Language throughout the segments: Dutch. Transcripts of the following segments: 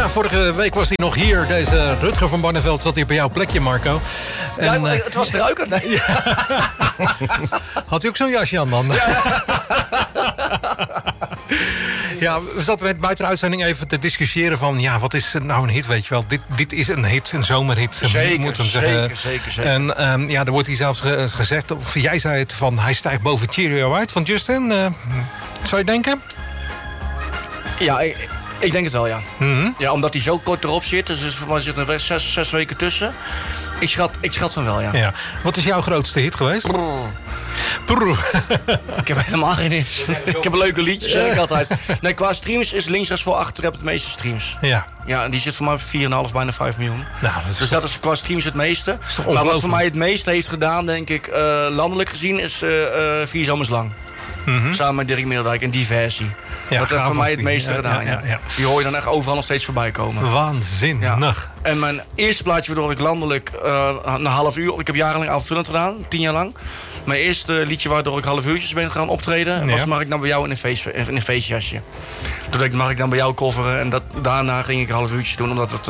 Ja, vorige week was hij nog hier. Deze Rutger van Barneveld zat hier bij jouw plekje, Marco. En, ja, het was ruiken. Nee. Ja. Had hij ook zo'n jasje aan, man? Ja. Ja, we zaten net buiten de uitzending even te discussiëren van... ja, wat is nou een hit, weet je wel? Dit is een hit, een zomerhit. Zeker. En ja, er wordt hier zelfs gezegd... of jij zei het van, hij stijgt boven Cheerio uit van Justin. Zou je denken? Ja, ik denk het wel, ja. Mm-hmm. Ja, omdat hij zo kort erop zit. Dus voor mij zitten er 6 weken tussen. Ik schat van wel, ja. Ja. Wat is jouw grootste hit geweest? Ik heb helemaal geen hit. Ik heb leuke liedjes, zeg ik altijd. Nee, qua streams is links voor achter heb het meeste streams. Ja. Ja, en die zit voor mij op 4,5, bijna 5 miljoen. Nou, dus dat is qua streams het meeste. Maar wat voor mij het meeste heeft gedaan, denk ik, landelijk gezien, is 4 zomers lang. Mm-hmm. Samen met Dirk Meeldijk en die versie. Ja, dat heeft voor mij het meeste gedaan. Ja. Die hoor je dan echt overal nog steeds voorbij komen. Waanzinnig. Ja. En mijn eerste plaatje waardoor ik landelijk een half uur... Ik heb jarenlang avondvullend gedaan, 10 jaar lang. Mijn eerste liedje waardoor ik half uurtjes ben gaan optreden... was Mag ik dan bij jou in een feestjasje. Toen dacht ik, mag ik dan bij jou coveren? En daarna ging ik half uurtjes doen, omdat het...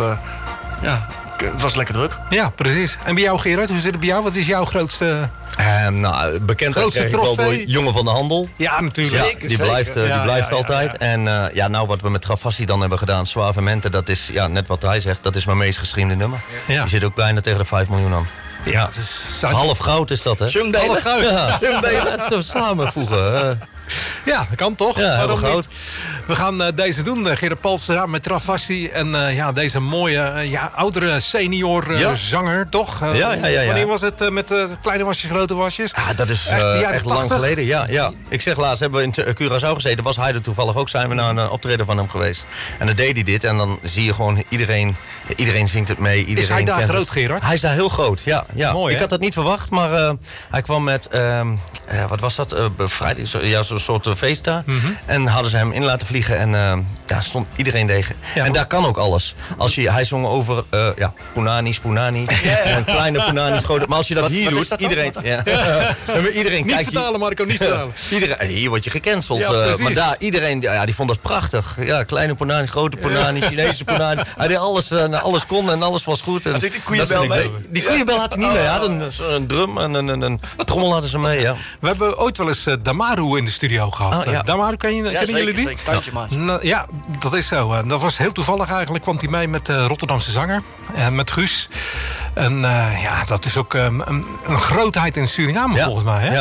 het was lekker druk. Ja, precies. En bij jou, Gerard, hoe zit het bij jou? Wat is jouw grootste... bekendheid krijg ik wel door Jongen van de Handel. Ja, natuurlijk. Ja, die blijft altijd. Ja. En nou, wat we met Travassi dan hebben gedaan, Suavemente, dat is net wat hij zegt, dat is mijn meest gestreamde nummer. Ja. Die zit ook bijna tegen de 5 miljoen aan. Ja, het is half goud is dat, hè? Half goud. Ja, dat samenvoegen. Ja, dat kan toch? Ja, heel goud. We gaan deze doen, Gerard Pals, samen met Travassi. En deze mooie, oudere senior zanger, toch? Ja. Wanneer was het met kleine wasjes, grote wasjes? Ja, dat is echt lang geleden. Ja. Ik zeg laatst, hebben we in Curaçao gezeten. Was hij er toevallig ook, zijn we naar een optreden van hem geweest. En dan deed hij dit. En dan zie je gewoon, iedereen zingt het mee. Iedereen is hij daar kent groot, het. Gerard? Hij is daar heel groot, ja. Mooi, ik had dat niet verwacht, maar hij kwam met... wat was dat? Bevrijding, zo'n soort feest daar. Mm-hmm. En hadden ze hem in laten vliegen en daar stond iedereen tegen. Ja, en daar kan ook alles. Hij zong over Punani. En kleine Punani's, grote. Maar als je dat hier doet, iedereen... iedereen niet vertalen, Marco, niet vertalen. Hier word je gecanceld. Maar daar, iedereen, die vond dat prachtig. Ja, kleine Punani, grote Punani, Chinese Punani. Hij deed alles kon en alles was goed. En had ik die koeienbel mee? Die koeienbel had hij niet mee. Hij had een drum en een trommel hadden ze mee, ja. We hebben ooit wel eens Damaru in de studio gehad. Damaru, kennen jullie die? Ja, dat is zo. Dat was heel toevallig eigenlijk, want hij mee met de Rotterdamse zanger. Met Guus. En dat is ook een grootheid in Suriname volgens mij. Hè?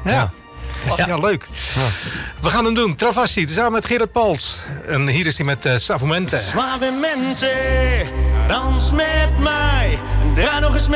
Ja, leuk. Ja. We gaan hem doen. Travassi, samen met Gerard Pals. En hier is hij met Suavemente. Suavemente, dans met mij. Draai nog eens mee.